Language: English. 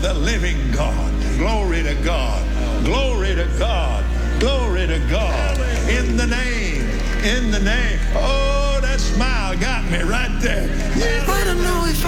the living God. Glory to God. Glory to God. Glory to God. In the name. Oh, that smile got me right there. I don't know if